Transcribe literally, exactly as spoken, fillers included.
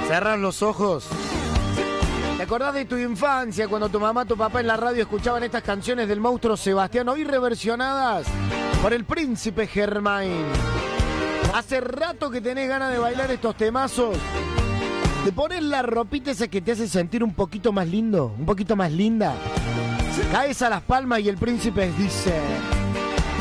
Cerrás los ojos. ¿Te acordás de tu infancia cuando tu mamá, tu papá en la radio escuchaban estas canciones del monstruo Sebastián, hoy reversionadas por el príncipe Germain? Hace rato que tenés ganas de bailar estos temazos. Te pones la ropita esa que te hace sentir un poquito más lindo, un poquito más linda. Caes a las palmas y el príncipe dice...